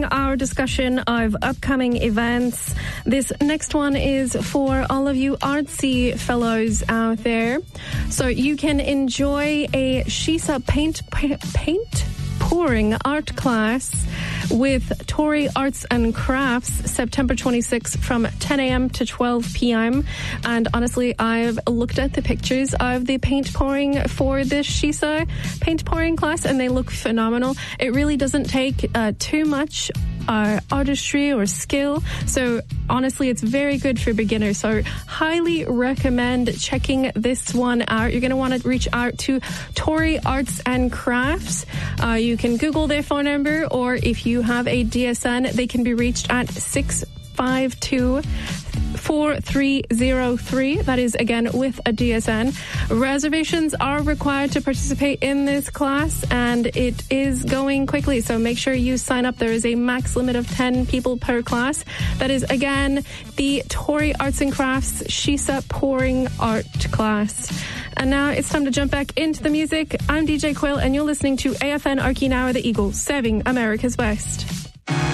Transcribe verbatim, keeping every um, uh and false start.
continuing our discussion of upcoming events. This next one is for all of you artsy fellows out there. So you can enjoy a Shisa paint pa- paint pouring art class with Tory Arts and Crafts September twenty-sixth from ten a.m. to twelve p.m. And honestly, I've looked at the pictures of the paint pouring for this Shisa paint pouring class and they look phenomenal. It really doesn't take uh, too much uh, artistry or skill. So honestly, it's very good for beginners. So highly recommend checking this one out. You're going to want to reach out to Tory Arts and Crafts. Uh, you can Google their phone number, or if you have a D S N, they can be reached at six five two, four three zero three. That is, again, with a D S N. Reservations are required to participate in this class, and it is going quickly, so make sure you sign up. There is a max limit of ten people per class. That is, again, the Tory Arts and Crafts Shisa Pouring Art class. And now it's time to jump back into the music. I'm D J Quill, and you're listening to A F N Archie Now, the Eagle, serving America's West.